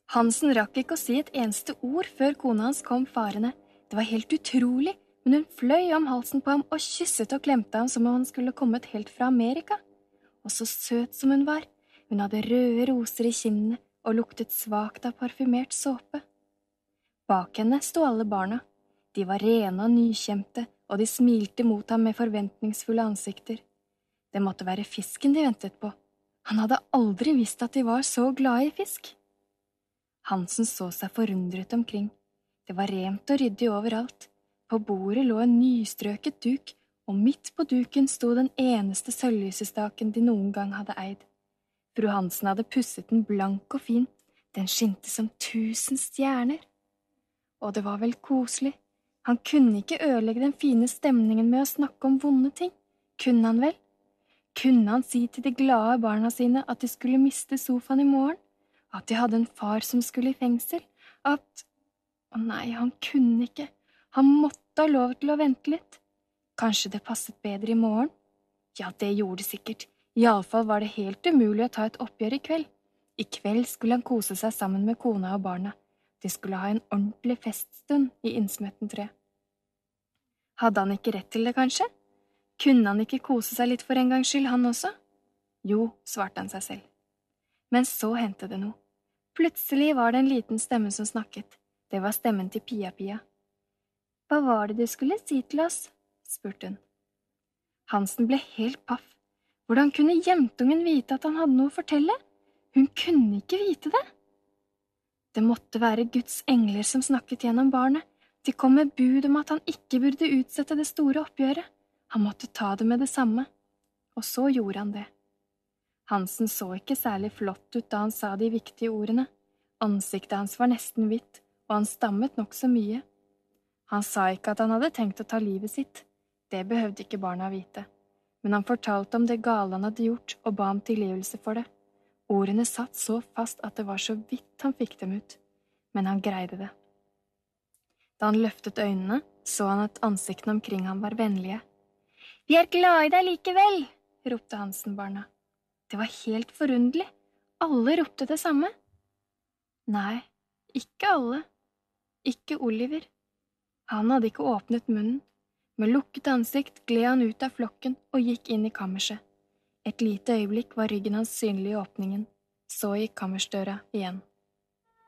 Hansen rakk ikke å si et eneste ord før kona hans kom farende. Det var helt utrolig, men hun fløy om halsen på ham og kysset og klemte ham som om han skulle kommet helt fra Amerika. Og så søt som hun var. Hun hadde røde roser i kinnene og luktet svakt av parfymert såpe. Bak henne sto alle barna. De var rene og nykjemte, og de smilte mot ham med forventningsfulle ansikter. Det måtte være fisken de ventet på. Han hadde aldri visst at de var så glade i fisk. Hansen så seg forundret omkring. Det var rent og ryddig overalt. På bordet lå en nystrøket duk, og midt på duken sto den eneste sølvlysestaken de noen gang hadde eid. Fru Hansen hadde pusset den blank og fin. Den skinte som 1000 stjerner. Og det var vel koselig. Han kunne ikke ødelegge den fine stemningen med å snakke om vonde ting. Kunne han vel? Kunne han si til de glade barna sine at de skulle miste sofaen i morgen? At de hadde en far som skulle i fengsel? Å nei, han kunne ikke. Han måtte ha lov til å vente litt. Kanskje det passet bedre i morgen? Ja, det gjorde det sikkert. I alle fall var det helt umulig å ta et oppgjør i kveld. I kveld skulle han kose seg sammen med kona og barna. De skulle ha en ordentlig feststund i innsmetten 3. Hadde han ikke rett til det, kanskje? Kunne han ikke kose seg litt for en gangs skyld, han også? Jo, svarte han seg selv. Men så hendte det noe. Plutselig var det en liten stemme som snakket. Det var stemmen til Pia-Pia. Hva var det du skulle si til oss? Spurte hun. Hansen ble helt paff. Hvordan kunne jentungen vite at han hadde noe å fortelle? Hun kunne ikke vite det. Det måtte være Guds engler som snakket gjennom barnet. De kom med bud om at han ikke burde utsette det store oppgjøret. Han måtte ta det med det samme. Og så gjorde han det. Hansen så ikke særlig flott ut da han sa de viktige ordene. Ansiktet hans var nesten hvitt, og han stammet nok så mye. Han sa ikke at han hadde tenkt å ta livet sitt. Det behøvde ikke barna vite. Men han fortalte om det gale han hadde gjort, og ba om tilgivelse for det. Ordene satt så fast at det var så vidt han fikk dem ut. Men han greide det. Da han løftet øynene, så han at ansiktene omkring ham var vennlige. «Vi er glad i deg likevel!» ropte Hansen-barna. Det var helt forunderlig. Alle ropte det samme. Nei, ikke alle. Ikke Oliver. Han hadde ikke åpnet munnen. Med lukket ansikt gled han ut av flokken og gikk inn i kammerset. Et lite øyeblikk var ryggen hans synlig i åpningen. Så gikk kammersdøra igjen.